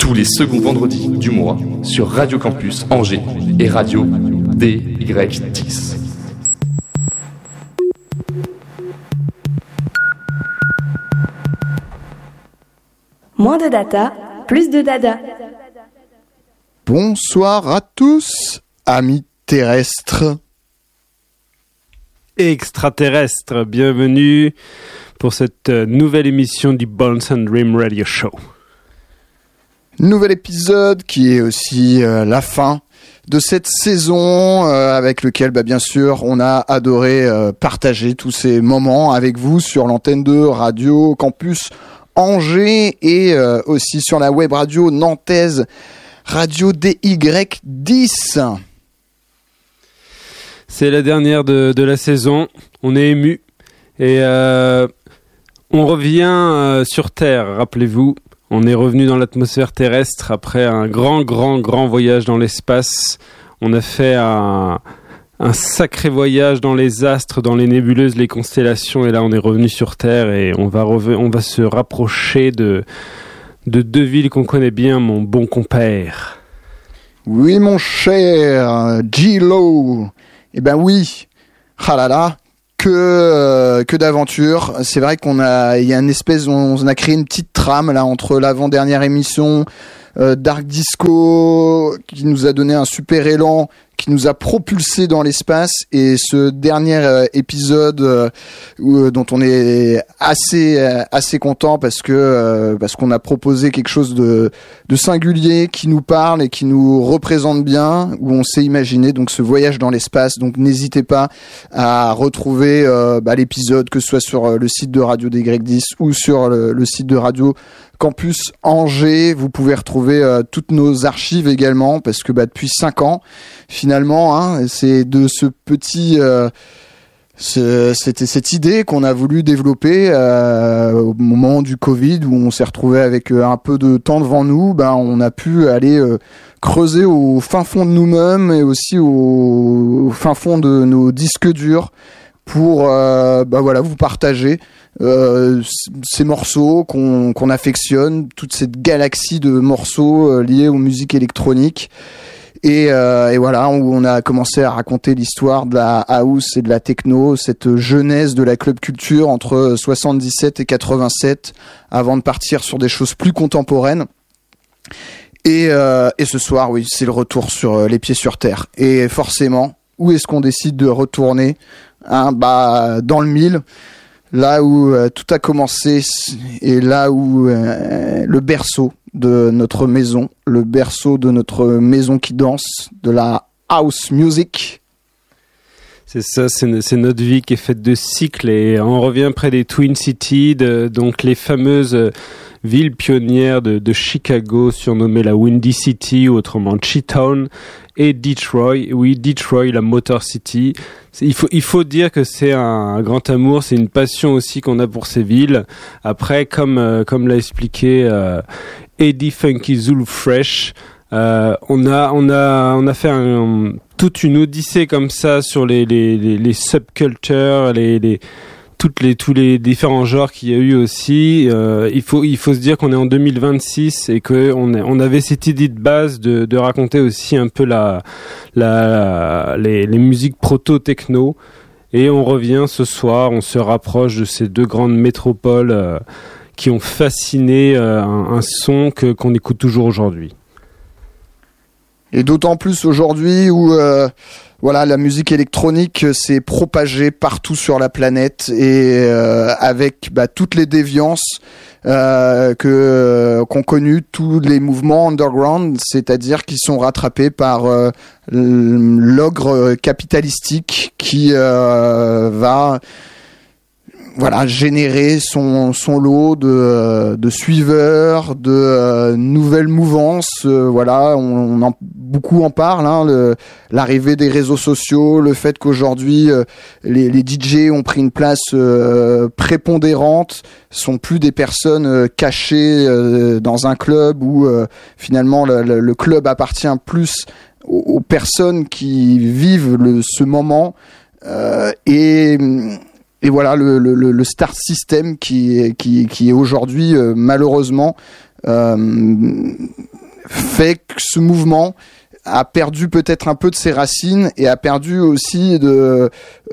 tous les seconds vendredis du mois sur Radio Campus Angers et Radio DY10. Moins de data, plus de dada. Bonsoir à tous, amis terrestres. Extraterrestres, bienvenue pour cette nouvelle émission du Bones and Dream Radio Show. Nouvel épisode qui est aussi la fin de cette saison avec lequel bien sûr on a adoré partager tous ces moments avec vous sur l'antenne de Radio Campus Angers et aussi sur la web radio nantaise Radio DY10. C'est la dernière de la saison, on est ému et on revient sur Terre, rappelez-vous. On est revenu dans l'atmosphère terrestre après un grand voyage dans l'espace. On a fait un sacré voyage dans les astres, dans les nébuleuses, les constellations. Et là, on est revenu sur Terre et on va se rapprocher de deux villes qu'on connaît bien, mon bon compère. Oui, mon cher G-Lo. Eh ben oui. Ah là là. Que d'aventure. C'est vrai on a créé une petite trame là entre l'avant-dernière émission Dark Disco qui nous a donné un super élan, qui nous a propulsé dans l'espace, et ce dernier épisode dont on est assez content parce qu'on a proposé quelque chose de singulier qui nous parle et qui nous représente bien, où on s'est imaginé donc ce voyage dans l'espace. Donc n'hésitez pas à retrouver l'épisode, que ce soit sur le site de Radio DY10 ou sur le site de Radio Campus Angers. Vous pouvez retrouver toutes nos archives également, parce que depuis 5 ans finalement, c'est de ce petit c'était cette idée qu'on a voulu développer au moment du Covid, où on s'est retrouvé avec un peu de temps devant nous. On a pu aller creuser au fin fond de nous-mêmes et aussi au fin fond de nos disques durs pour vous partager ces morceaux qu'on affectionne, toute cette galaxie de morceaux liés aux musiques électroniques. Et voilà, où on a commencé à raconter l'histoire de la house et de la techno, cette genèse de la club culture entre 77 et 87, avant de partir sur des choses plus contemporaines. Et ce soir, oui, c'est le retour sur les pieds sur terre. Et forcément, où est-ce qu'on décide de retourner ? Dans le mille, là où tout a commencé, et là où le berceau de notre maison, le berceau de notre maison qui danse, de la house music. C'est ça, c'est notre vie qui est faite de cycles, et on revient près des Twin Cities, donc les fameuses villes pionnières de Chicago, surnommée la Windy City, ou autrement Chi-Town, et Detroit. Oui, Detroit, la Motor City. Il faut dire que c'est un grand amour, c'est une passion aussi qu'on a pour ces villes. Après, comme l'a expliqué Eddie Funky Zulu Fresh, on a fait toute une odyssée comme ça sur les subcultures, tous les différents genres qu'il y a eu aussi. Il faut se dire qu'on est en 2026 et que on avait cette idée de base de raconter aussi un peu les musiques proto-techno. Et on revient ce soir, on se rapproche de ces deux grandes métropoles qui ont fasciné un son qu'on écoute toujours aujourd'hui. Et d'autant plus aujourd'hui où la musique électronique s'est propagée partout sur la planète, et avec toutes les déviances qu'ont connu tous les mouvements underground, c'est-à-dire qui sont rattrapés par l'ogre capitalistique qui va générer son lot de suiveurs, de nouvelles mouvances. Beaucoup en parlent, l'arrivée des réseaux sociaux, le fait qu'aujourd'hui les DJ ont pris une place prépondérante, sont plus des personnes cachées dans un club où finalement le club appartient plus aux personnes qui vivent ce moment, et voilà le star system qui est aujourd'hui malheureusement fait que ce mouvement a perdu peut-être un peu de ses racines et a perdu aussi de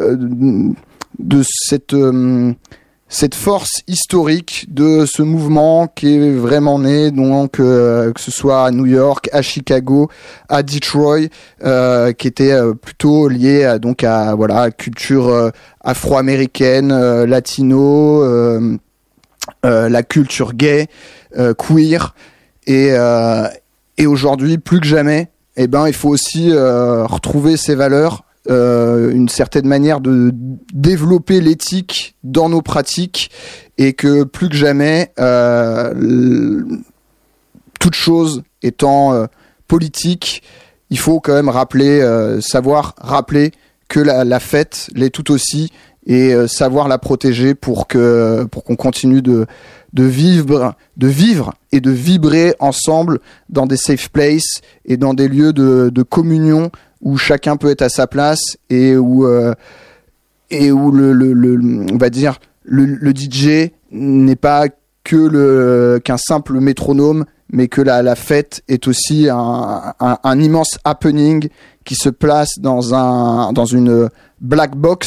cette force historique de ce mouvement qui est vraiment né, donc que ce soit à New York, à Chicago, à Detroit, qui était plutôt lié à la culture afro-américaine, latino, la culture gay, queer, et aujourd'hui plus que jamais, il faut aussi retrouver ces valeurs. Une certaine manière de développer l'éthique dans nos pratiques et que plus que jamais, toute chose étant politique, il faut quand même savoir rappeler que la fête l'est tout aussi et savoir la protéger pour qu'on continue de vivre et de vibrer ensemble dans des safe places et dans des lieux de communion où chacun peut être à sa place et où on va dire le DJ n'est pas qu'un simple métronome, mais que la fête est aussi un immense happening qui se place dans une black box.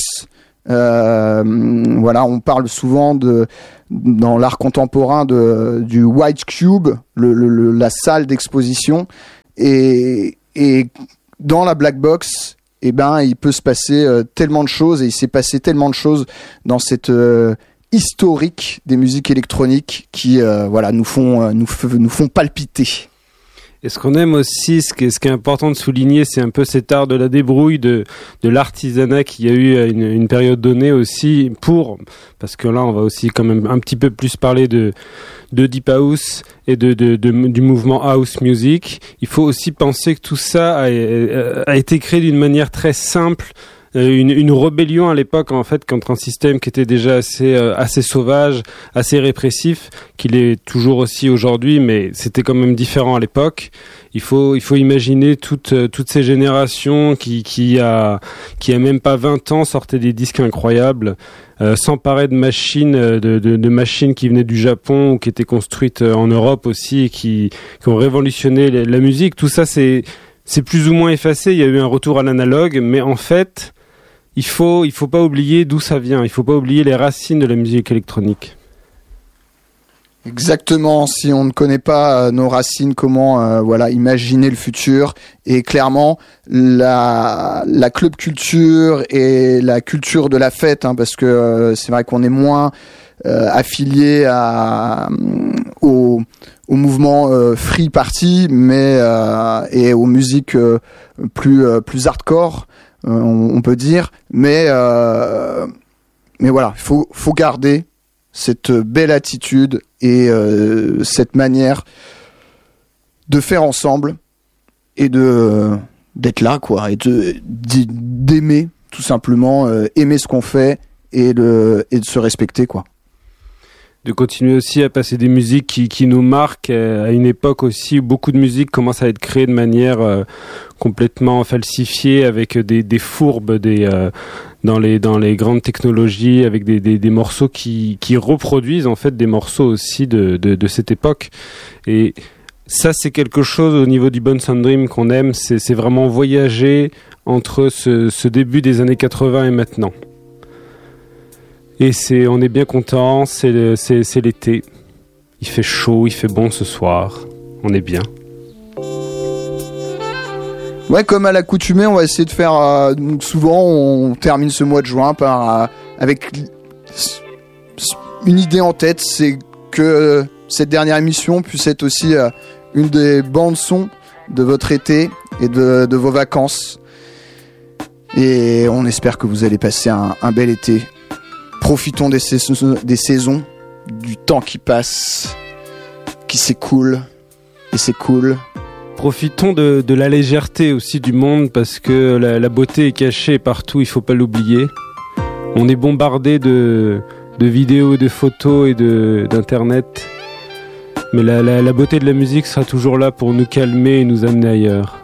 On parle souvent dans l'art contemporain du white cube, la salle d'exposition, et dans la black box, il peut se passer tellement de choses, et il s'est passé tellement de choses dans cette historique des musiques électroniques qui nous font palpiter. Et ce qu'on aime aussi, ce qui est important de souligner, c'est un peu cet art de la débrouille, de l'artisanat qu'il y a eu à une période donnée aussi, parce que là on va aussi quand même un petit peu plus parler de Deep House et du mouvement House Music. Il faut aussi penser que tout ça a été créé d'une manière très simple, une rébellion à l'époque en fait contre un système qui était déjà assez sauvage, assez répressif, qu'il est toujours aussi aujourd'hui, mais c'était quand même différent à l'époque. Il faut imaginer toutes ces générations qui a même pas 20 ans sortaient des disques incroyables, s'emparer de machines de machines qui venaient du Japon ou qui étaient construites en Europe aussi et qui ont révolutionné la musique. Tout ça c'est plus ou moins effacé. Il y a eu un retour à l'analogue, mais en fait il faut pas oublier d'où ça vient. Il faut pas oublier les racines de la musique électronique. Exactement. Si on ne connaît pas nos racines, comment imaginer le futur? Et clairement, la club culture et la culture de la fête, parce que c'est vrai qu'on est moins affilié au mouvement free party, mais et aux musiques plus hardcore. On peut dire, mais voilà, il faut garder cette belle attitude et cette manière de faire ensemble et d'être là, quoi, et d'aimer tout simplement, aimer ce qu'on fait et de se respecter, quoi. De continuer aussi à passer des musiques qui nous marquent à une époque aussi où beaucoup de musique commence à être créée de manière complètement falsifiée, avec des fourbes dans les grandes technologies, avec des morceaux qui reproduisent en fait des morceaux aussi de cette époque. Et ça, c'est quelque chose au niveau du Bon Sound Dream qu'on aime, c'est vraiment voyager entre ce début des années 80 et maintenant. Et on est bien content, c'est l'été. Il fait chaud, il fait bon ce soir. On est bien. Ouais, comme à l'accoutumée, on va essayer de faire... donc souvent, on termine ce mois de juin avec une idée en tête, c'est que cette dernière émission puisse être aussi une des bandes-sons de votre été et de vos vacances. Et on espère que vous allez passer un bel été. Profitons des saisons, du temps qui passe, qui s'écoule, et c'est cool. Profitons de la légèreté aussi du monde, parce que la beauté est cachée partout, il faut pas l'oublier. On est bombardé de vidéos, de photos et d'internet, mais la beauté de la musique sera toujours là pour nous calmer et nous amener ailleurs.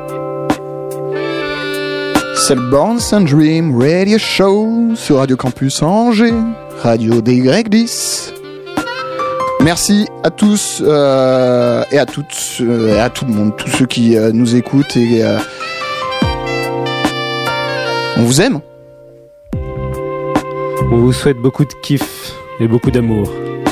C'est le Born Sound Dream Radio Show sur Radio Campus Angers, Radio DY10. Merci à tous et à toutes et à tout le monde, tous ceux qui nous écoutent et on vous aime. On vous souhaite beaucoup de kiff et beaucoup d'amour.